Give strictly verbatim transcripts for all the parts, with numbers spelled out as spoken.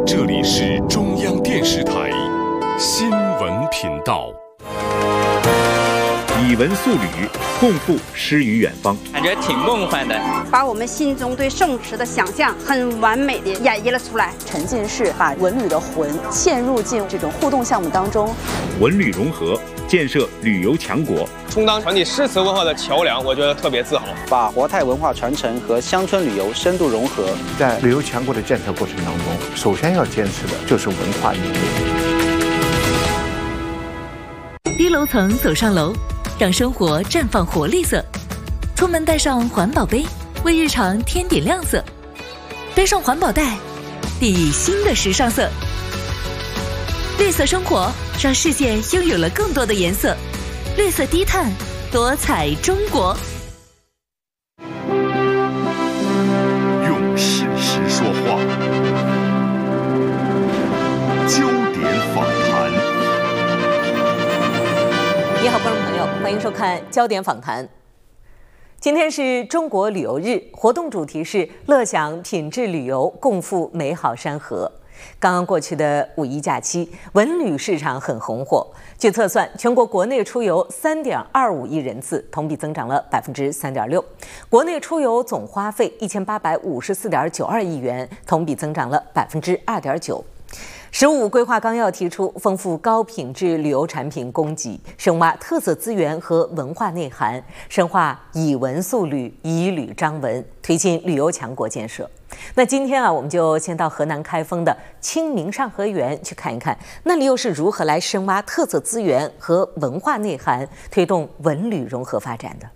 这里是中央电视台新闻频道。 以文塑旅，共赴诗与远方， 感觉挺梦幻的， 把我们心中对宋词的想象很完美的演绎了出来。 沉浸式把文旅的魂嵌入进这种互动项目当中， 文旅融合，建设旅游强国， 充当传递诗词文化的桥梁，我觉得特别自豪。 把华泰文化传承和乡村旅游深度融合， 在旅游强国的建设过程当中，首先要坚持的就是文化理念。 低楼层走上楼，让生活绽放活力色。出门带上环保杯，为日常添点亮色。背上环保袋，砥砺新的时尚色。绿色生活，让世界拥有了更多的颜色。绿色低碳，多彩中国。 用事实说话，焦点访谈。 你好，观众朋友，欢迎收看焦点访谈。今天是中国旅游日，活动主题是乐享品质旅游，共赴美好山河。刚刚过去的五一假期，文旅市场很红火。据测算，全国国内出游三点二五亿人次，同比增长了百分之三点六。国内出游总花费一千八百五十四点九二亿元，同比增长了百分之二点九。十五规划纲要提出，丰富高品质旅游产品供给，深挖特色资源和文化内涵，深化以文塑旅、以旅彰文，推进旅游强国建设。那今天啊，我们就先到河南开封的清明上河园去看一看，那里又是如何来深挖特色资源和文化内涵，推动文旅融合发展的。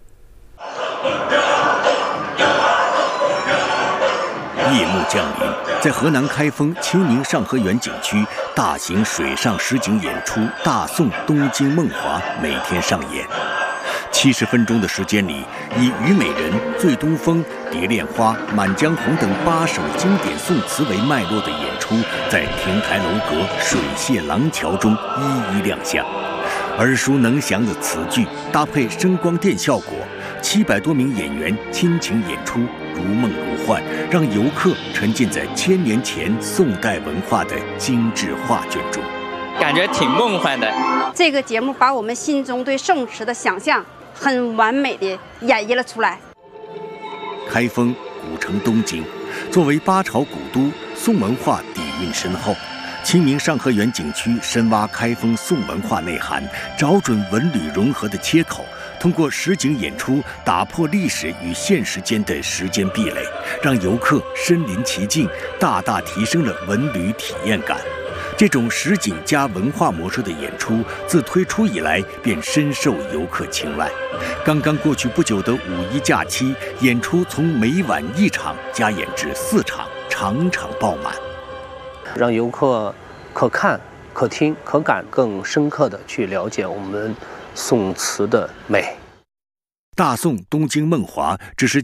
夜幕降临，在河南开封清明上河园景区，大型水上实景演出《大宋东京梦华》每天上演。七十分钟的时间里，以《虞美人》《醉东风》《蝶恋花》《满江红》等八首经典宋词为脉络的演出，在亭台楼阁、水榭廊桥中一一亮相。耳熟能详的词句搭配声光电效果，七百多名演员倾情演出，如梦如幻，让游客沉浸在千年前宋代文化的精致画卷中， 感觉挺梦幻的。 这个节目把我们心中对宋词的想象很完美的演绎了出来。 开封古城东京，作为八朝古都，宋文化底蕴深厚。清明上河园景区深挖开封宋文化内涵，找准文旅融合的切口，通过实景演出打破历史与现实间的时间壁垒，让游客身临其境，大大提升了文旅体验感。这种实景加文化模式的演出，自推出以来便深受游客青睐。刚刚过去不久的五一假期，演出从每晚一场加演至四场，场场爆满， 让游客可看、可听、可感，更深刻地去了解我们宋词的美。 大宋东京梦华只是